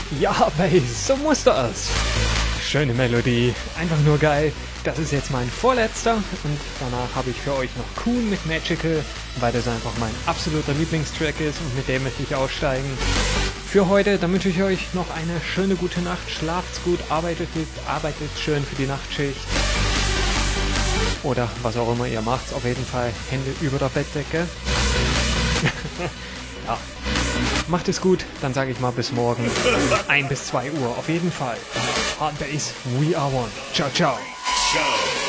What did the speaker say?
Ja, Bass, so muss das. Schöne Melodie, einfach nur geil. Das ist jetzt mein vorletzter und danach habe ich für euch noch Kuhn mit Magical, weil das einfach mein absoluter Lieblingstrack ist und mit dem möchte ich aussteigen. Für heute, dann wünsche ich euch noch eine schöne gute Nacht, schlaft's gut, arbeitet schön für die Nachtschicht. Oder was auch immer ihr macht, auf jeden Fall Hände über der Bettdecke. Ja. Macht es gut, dann sage ich mal bis morgen. 1 bis 2 Uhr, auf jeden Fall. Hard Bass, we are one. Ciao, ciao. Ciao.